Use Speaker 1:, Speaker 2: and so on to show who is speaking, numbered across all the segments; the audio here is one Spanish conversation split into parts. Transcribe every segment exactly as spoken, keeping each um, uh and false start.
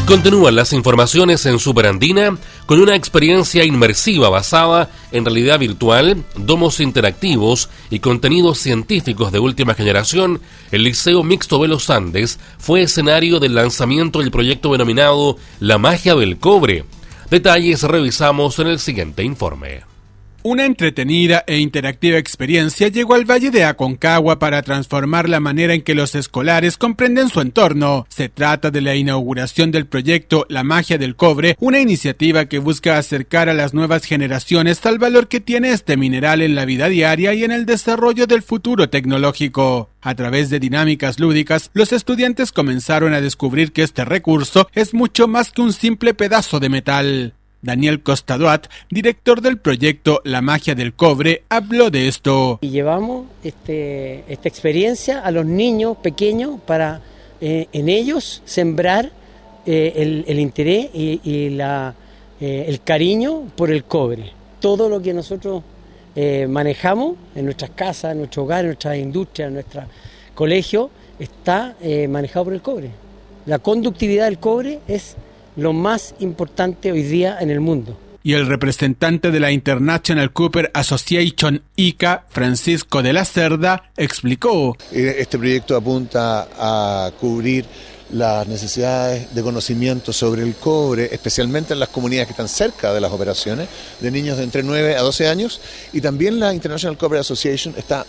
Speaker 1: Continúan las informaciones en Superandina con una experiencia inmersiva basada en realidad virtual, domos interactivos y contenidos científicos de última generación. El Liceo Mixto de los Andes fue escenario del lanzamiento del proyecto denominado La Magia del Cobre. Detalles revisamos en el siguiente informe.
Speaker 2: Una entretenida e interactiva experiencia llegó al Valle de Aconcagua para transformar la manera en que los escolares comprenden su entorno. Se trata de la inauguración del proyecto La Magia del Cobre, una iniciativa que busca acercar a las nuevas generaciones al valor que tiene este mineral en la vida diaria y en el desarrollo del futuro tecnológico. A través de dinámicas lúdicas, los estudiantes comenzaron a descubrir que este recurso es mucho más que un simple pedazo de metal. Daniel Costaduat, director del proyecto La Magia del Cobre, habló de esto.
Speaker 3: Y llevamos este, esta experiencia a los niños pequeños para eh, en ellos sembrar eh, el, el interés y, y la, eh, el cariño por el cobre. Todo lo que nosotros eh, manejamos en nuestras casas, en nuestro hogar, en nuestras industrias, en nuestro colegio, está eh, manejado por el cobre. La conductividad del cobre es lo más importante hoy día en el mundo.
Speaker 2: Y el representante de la International Copper Association, I C A, Francisco de la Cerda, explicó.
Speaker 4: Este proyecto apunta a cubrir las necesidades de conocimiento sobre el cobre, especialmente en las comunidades que están cerca de las operaciones, de niños de entre nueve a doce años, y también la International Copper Association está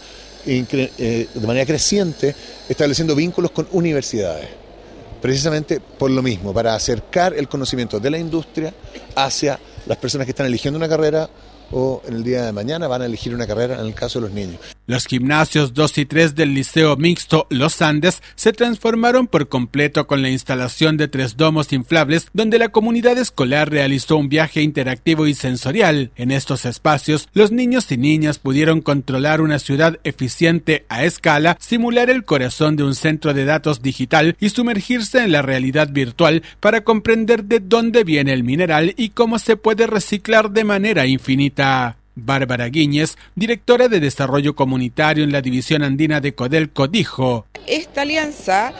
Speaker 4: de manera creciente estableciendo vínculos con universidades. Precisamente por lo mismo, para acercar el conocimiento de la industria hacia las personas que están eligiendo una carrera o en el día de mañana van a elegir una carrera en el caso de los niños.
Speaker 2: Los gimnasios dos y tres del Liceo Mixto Los Andes se transformaron por completo con la instalación de tres domos inflables donde la comunidad escolar realizó un viaje interactivo y sensorial. En estos espacios, los niños y niñas pudieron controlar una ciudad eficiente a escala, simular el corazón de un centro de datos digital y sumergirse en la realidad virtual para comprender de dónde viene el mineral y cómo se puede reciclar de manera infinita. Bárbara Guíñez, directora de Desarrollo Comunitario en la División Andina de Codelco, dijo:
Speaker 5: Esta alianza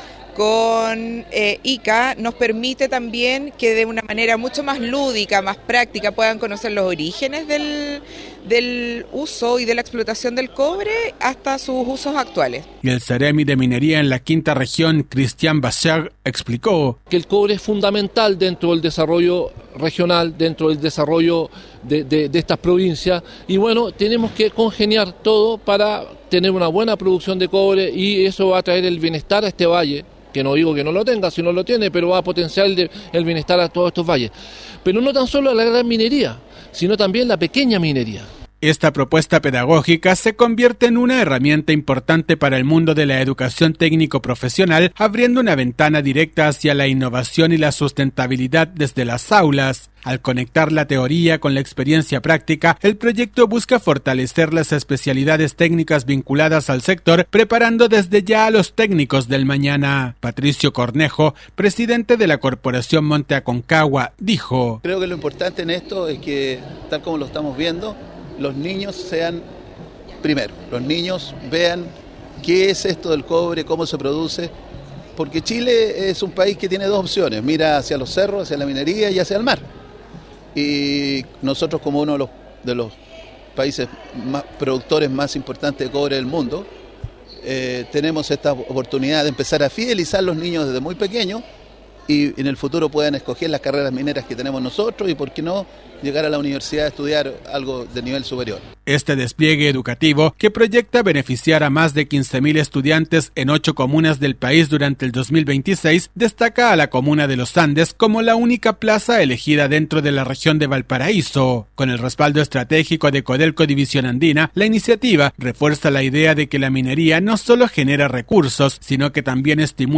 Speaker 5: con eh, I C A nos permite también que de una manera mucho más lúdica, más práctica, puedan conocer los orígenes del, del uso y de la explotación del cobre hasta sus usos actuales.
Speaker 2: Y el Ceremi de Minería en la quinta región, Cristian Bachar, explicó
Speaker 6: que el cobre es fundamental dentro del desarrollo regional, dentro del desarrollo de, de, de estas provincias, y bueno, tenemos que congeniar todo para tener una buena producción de cobre y eso va a traer el bienestar a este valle, que no digo que no lo tenga, si no lo tiene, pero va a potenciar el, de, el bienestar a todos estos valles. Pero no tan solo a la gran minería, sino también la pequeña minería.
Speaker 2: Esta propuesta pedagógica se convierte en una herramienta importante para el mundo de la educación técnico-profesional, abriendo una ventana directa hacia la innovación y la sustentabilidad desde las aulas. Al conectar la teoría con la experiencia práctica, el proyecto busca fortalecer las especialidades técnicas vinculadas al sector, preparando desde ya a los técnicos del mañana. Patricio Cornejo, presidente de la Corporación Monte Aconcagua, dijo:
Speaker 7: Creo que lo importante en esto es que, tal como lo estamos viendo, los niños sean, primero, los niños vean qué es esto del cobre, cómo se produce, porque Chile es un país que tiene dos opciones, mira hacia los cerros, hacia la minería y hacia el mar. Y nosotros, como uno de los, de los países más productores más importantes de cobre del mundo, eh, tenemos esta oportunidad de empezar a fidelizar a los niños desde muy pequeños y en el futuro puedan escoger las carreras mineras que tenemos nosotros y, por qué no, llegar a la universidad a estudiar algo de nivel superior.
Speaker 2: Este despliegue educativo, que proyecta beneficiar a más de quince mil estudiantes en ocho comunas del país durante el dos mil veintiséis, destaca a la comuna de Los Andes como la única plaza elegida dentro de la región de Valparaíso. Con el respaldo estratégico de Codelco División Andina, la iniciativa refuerza la idea de que la minería no solo genera recursos, sino que también estimula